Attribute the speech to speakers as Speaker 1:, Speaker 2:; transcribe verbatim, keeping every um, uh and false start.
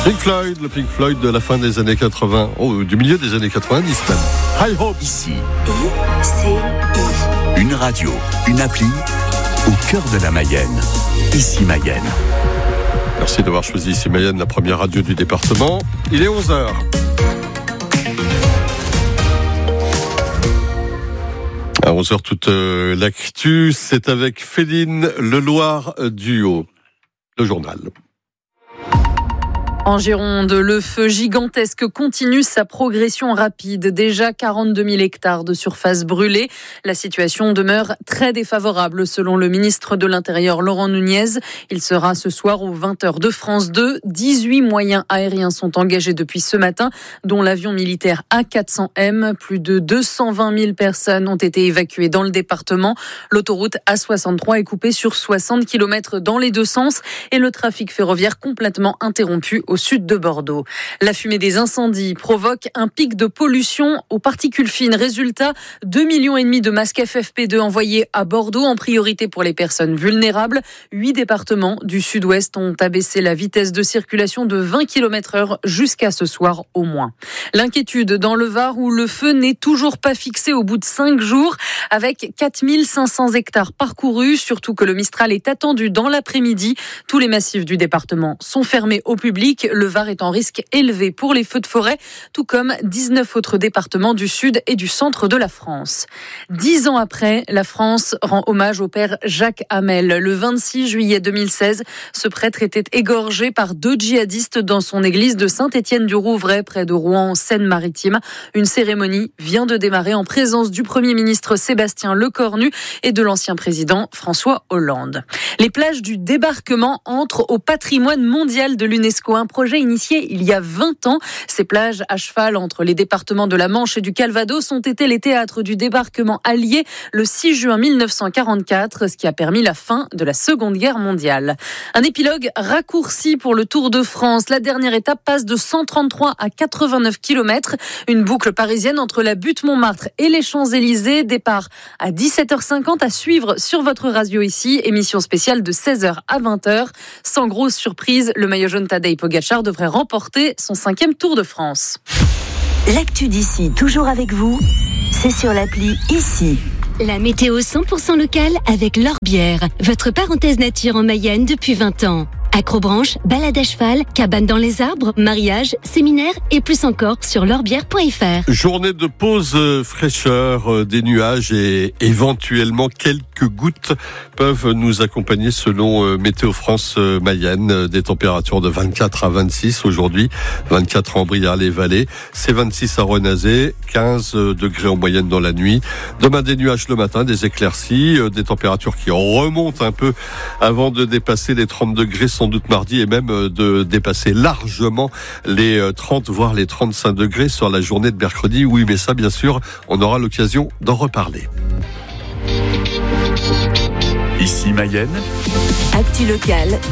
Speaker 1: Pink Floyd, le Pink Floyd de la fin des années quatre-vingts, oh, du milieu des années quatre-vingt-dix même. High Hopes.
Speaker 2: Ici, I C I. Une radio, une appli, au cœur de la Mayenne. Ici Mayenne.
Speaker 1: Merci d'avoir choisi Ici Mayenne, la première radio du département. Il est onze heures. À onze heures, toute euh, l'actu, c'est avec Féline Leloir Duo. Le journal.
Speaker 3: En Gironde, le feu gigantesque continue sa progression rapide. Déjà quarante-deux mille hectares de surface brûlée. La situation demeure très défavorable selon le ministre de l'Intérieur Laurent Nunez. Il sera ce soir aux vingt heures de France deux. dix-huit moyens aériens sont engagés depuis ce matin, dont l'avion militaire A quatre cents M. Plus de deux cent vingt mille personnes ont été évacuées dans le département. L'autoroute A soixante-trois est coupée sur soixante kilomètres dans les deux sens et le trafic ferroviaire complètement interrompu au sud de Bordeaux. La fumée des incendies provoque un pic de pollution aux particules fines. Résultat, deux virgule cinq millions de masques F F P deux envoyés à Bordeaux en priorité pour les personnes vulnérables. Huit départements du sud-ouest ont abaissé la vitesse de circulation de vingt kilomètres heure jusqu'à ce soir au moins. L'inquiétude dans le Var où le feu n'est toujours pas fixé au bout de cinq jours avec quatre mille cinq cents hectares parcourus, surtout que le Mistral est attendu dans l'après-midi. Tous les massifs du département sont fermés au public. Le Var est en risque élevé pour les feux de forêt, tout comme dix-neuf autres départements du sud et du centre de la France. Dix ans après, la France rend hommage au père Jacques Hamel. Le vingt-six juillet deux mille seize, ce prêtre était égorgé par deux djihadistes dans son église de Saint-Étienne-du-Rouvray, près de Rouen, en Seine-Maritime. Une cérémonie vient de démarrer en présence du Premier ministre Sébastien Lecornu et de l'ancien président François Hollande. Les plages du débarquement entrent au patrimoine mondial de l'UNESCO. Un projet initié il y a vingt ans. Ces plages à cheval entre les départements de la Manche et du Calvados ont été les théâtres du débarquement allié le six juin mille neuf cent quarante-quatre, ce qui a permis la fin de la Seconde Guerre mondiale. Un épilogue raccourci pour le Tour de France. La dernière étape passe de cent trente-trois à quatre-vingt-neuf kilomètres. Une boucle parisienne entre la butte Montmartre et les Champs-Élysées. Départ à dix-sept heures cinquante à suivre sur votre radio ici. Émission spéciale de seize heures à vingt heures. Sans grosse surprise, le maillot jaune Tadej Pogacar devrait remporter son cinquième Tour de France.
Speaker 4: L'actu d'ici, toujours avec vous, c'est sur l'appli Ici.
Speaker 5: La météo cent pour cent locale avec l'Orbière, votre parenthèse nature en Mayenne depuis vingt ans. Acrobranche, balade à cheval, cabane dans les arbres, mariage, séminaire et plus encore sur l'orbière point f r.
Speaker 1: Journée de pause euh, fraîcheur, euh, des nuages et éventuellement quelques gouttes peuvent nous accompagner selon euh, Météo France euh, Mayenne. Euh, des températures de vingt-quatre à vingt-six aujourd'hui, vingt-quatre en Briare-les-Vallées, c'est vingt-six à Renazé, quinze degrés en moyenne dans la nuit. Demain des nuages le matin, des éclaircies, euh, des températures qui remontent un peu avant de dépasser les trente degrés sans doute mardi et même de dépasser largement les trente voire les trente-cinq degrés sur la journée de mercredi. Oui, mais ça bien sûr, on aura l'occasion d'en reparler.
Speaker 2: Ici Mayenne.
Speaker 4: Actu locale